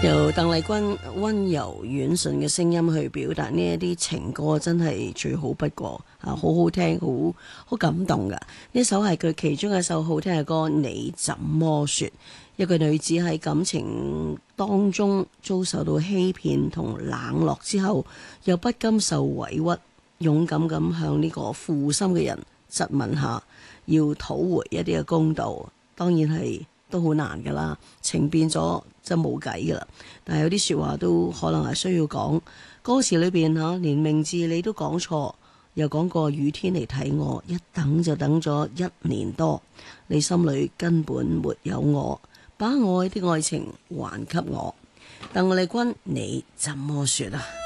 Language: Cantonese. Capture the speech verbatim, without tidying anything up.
由鄧麗君温柔軟順嘅聲音去表達呢一啲情歌，真係最好不過啊！好好聽，好好感動噶。呢首係佢其中一首好聽嘅歌《你怎麼說》。一個女子喺感情當中遭受到欺騙同冷落之後，又不甘受委屈，勇敢咁向呢個負心嘅人質問下，要討回一啲嘅公道。當然係都好難噶啦，情變咗就冇計噶啦。但係有啲說話都可能係需要講。歌詞裏邊吓，連名字你都講錯，又講過雨天嚟睇我，一等就等咗一年多，你心裏根本沒有我，把愛的愛情還給我。鄧麗君，你怎麼說啊？